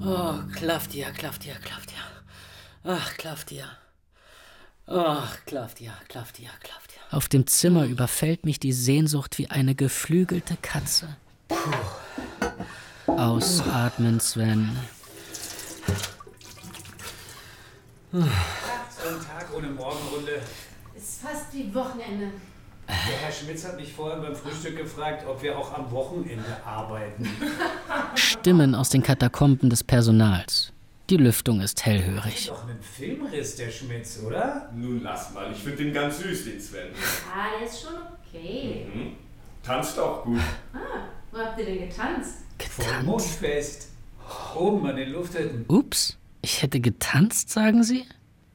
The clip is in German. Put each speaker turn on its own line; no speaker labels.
Oh, Claudia. Ach, Claudia. Ach, Claudia.
Auf dem Zimmer überfällt mich die Sehnsucht wie eine geflügelte Katze. Ausatmen, Sven.
So ein Tag ohne Morgenrunde.
Ist fast wie Wochenende.
Der Herr Schmitz hat mich vorhin beim Frühstück gefragt, ob wir auch am Wochenende arbeiten.
Stimmen aus den Katakomben des Personals. Die Lüftung ist hellhörig.
Doch einen Filmriss, der Schmitz, oder?
Nun lass mal, ich finde den ganz süß, den Sven.
Ah, der ist schon okay.
Tanzt auch gut.
Wo habt ihr denn getanzt?
Vor Mondfest. Oben an den Lufthütten.
Ups, ich hätte getanzt, sagen Sie?